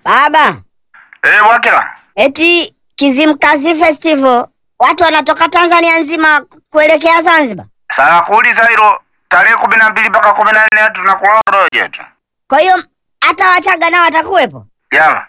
Baba. Wakila. Eti Kizimkazi Festival watu wanatoka Tanzania nzima kuelekea Zanzibar. Sasa kuuliza hilo tarehe 12 mpaka 14 tunakuwa roje tu. Kwa hiyo hata Wachaga nao watakuwepo? Jama.